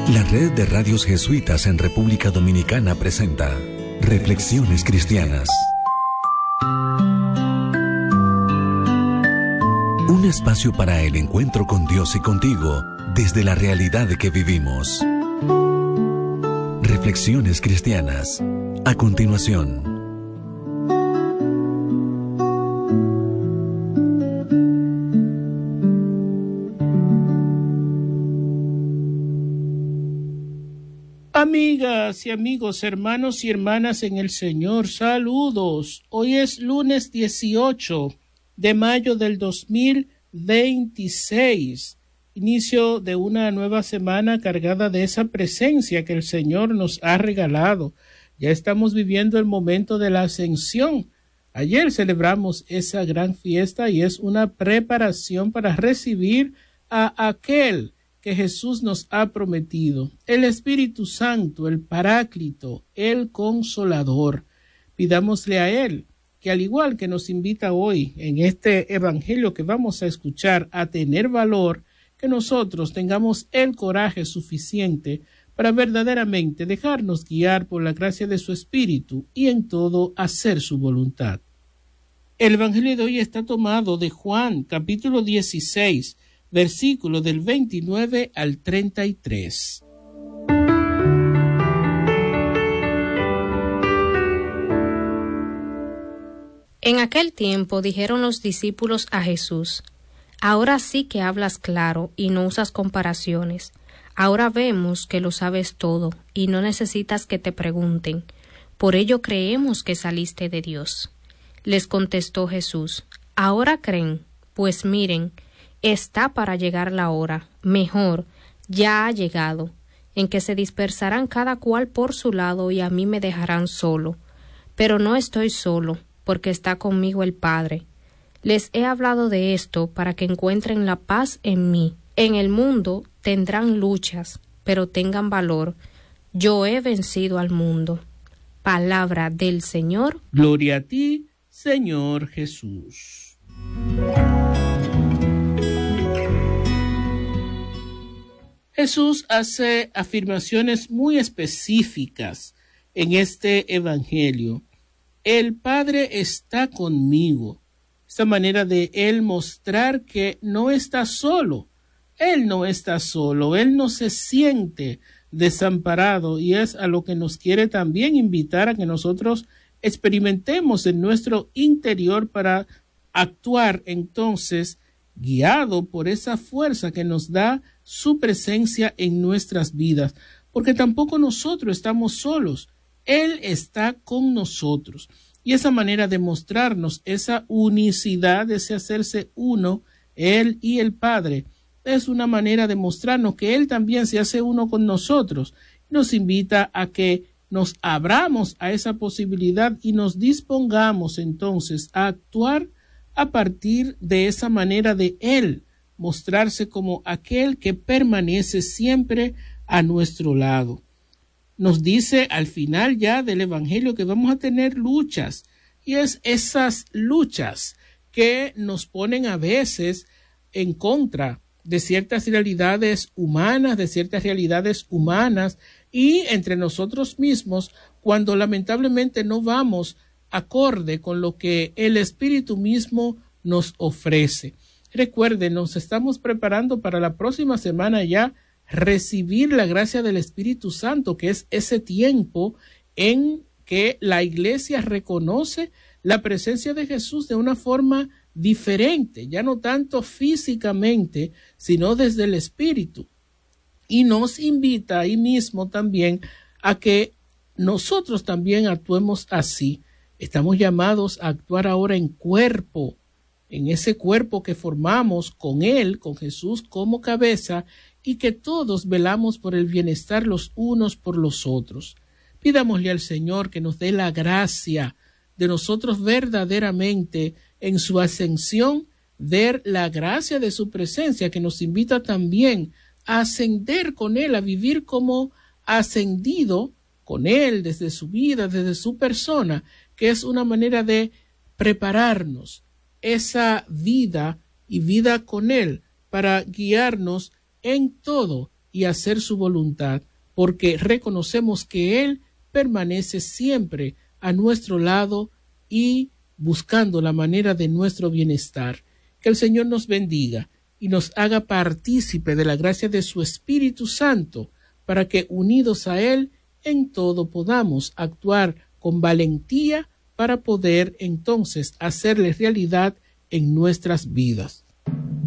La red de radios jesuitas en República Dominicana presenta Reflexiones Cristianas. Un espacio para el encuentro con Dios y contigo desde la realidad que vivimos. Reflexiones Cristianas. A continuación. Amigas y amigos, hermanos y hermanas en el Señor, saludos. Hoy es lunes 18 de mayo del 2026, inicio de una nueva semana cargada de esa presencia que el Señor nos ha regalado. Ya estamos viviendo el momento de la ascensión. Ayer celebramos esa gran fiesta y es una preparación para recibir a aquel que Jesús nos ha prometido, el Espíritu Santo, el Paráclito, el Consolador. Pidámosle a Él que, al igual que nos invita hoy en este evangelio que vamos a escuchar, a tener valor, que nosotros tengamos el coraje suficiente para verdaderamente dejarnos guiar por la gracia de su Espíritu y en todo hacer su voluntad. El evangelio de hoy está tomado de Juan, capítulo 16, versículo del 29 al 33. En aquel tiempo dijeron los discípulos a Jesús: Ahora sí que hablas claro y no usas comparaciones. Ahora vemos que lo sabes todo y no necesitas que te pregunten. Por ello creemos que saliste de Dios. Les contestó Jesús: Ahora creen, pues miren, está para llegar la hora, mejor, ya ha llegado, en que se dispersarán cada cual por su lado y a mí me dejarán solo. Pero no estoy solo, porque está conmigo el Padre. Les he hablado de esto para que encuentren la paz en mí. En el mundo tendrán luchas, pero tengan valor. Yo he vencido al mundo. Palabra del Señor. Gloria a ti, Señor Jesús. Jesús hace afirmaciones muy específicas en este evangelio. El Padre está conmigo. Esta manera de Él mostrar que no está solo. Él no está solo. Él no se siente desamparado y es a lo que nos quiere también invitar a que nosotros experimentemos en nuestro interior para actuar entonces guiado por esa fuerza que nos da su presencia en nuestras vidas, porque tampoco nosotros estamos solos, Él está con nosotros. Y esa manera de mostrarnos esa unicidad, ese hacerse uno, Él y el Padre, es una manera de mostrarnos que Él también se hace uno con nosotros. Nos invita a que nos abramos a esa posibilidad y nos dispongamos entonces a actuar a partir de esa manera de Él mostrarse como aquel que permanece siempre a nuestro lado. Nos dice al final ya del evangelio que vamos a tener luchas, y es esas luchas que nos ponen a veces en contra de ciertas realidades humanas y entre nosotros mismos, cuando lamentablemente no vamos acorde con lo que el Espíritu mismo nos ofrece. Recuerden, nos estamos preparando para la próxima semana ya recibir la gracia del Espíritu Santo, que es ese tiempo en que la Iglesia reconoce la presencia de Jesús de una forma diferente, ya no tanto físicamente, sino desde el Espíritu. Y nos invita ahí mismo también a que nosotros también actuemos así. Estamos llamados a actuar ahora en cuerpo, en ese cuerpo que formamos con Él, con Jesús como cabeza, y que todos velamos por el bienestar los unos por los otros. Pidámosle al Señor que nos dé la gracia de nosotros verdaderamente en su ascensión, ver la gracia de su presencia, que nos invita también a ascender con Él, a vivir como ascendido con Él desde su vida, desde su persona, que es una manera de prepararnos esa vida y vida con Él para guiarnos en todo y hacer su voluntad, porque reconocemos que Él permanece siempre a nuestro lado y buscando la manera de nuestro bienestar. Que el Señor nos bendiga y nos haga partícipe de la gracia de su Espíritu Santo, para que unidos a Él en todo podamos actuar con valentía para poder entonces hacerle realidad en nuestras vidas.